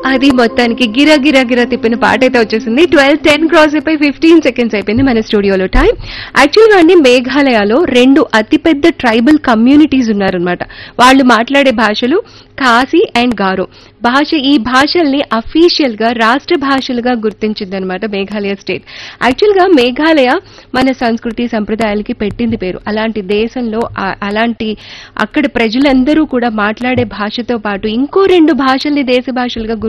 అది మొత్తానికి గిరా గిరా గిరా తిప్పిన పాట అయితే వచ్చేసింది. 12:10 క్రాస్ అయిపోయి 15 సెకండ్స్ అయిపోయింది మన స్టూడియోలో టైం. యాక్చువల్గా అండి మేఘాలయలో 2 అతిపెద్ద ట్రైబల్ కమ్యూనిటీస్ ఉన్నారనమాట. వాళ్ళు మాట్లాడే భాషలు ఖాసీ అండ్ గారో ఈ భాషల్ని అఫీషియల్ గా రాష్ట్ర భాషలుగా గుర్తించిందనమాట మేఘాలయ స్టేట్. యాక్చువల్ గా మేఘాలయ మన సంస్కృతి సంప్రదాయాలకి పెట్టింది పేరు. అలాంటి దేశంలో అలాంటి అక్కడ ప్రజలందరూ కూడా మాట్లాడే భాషతో పాటు ఇంకో 2 భాషల్ని దేశ భాషలుగా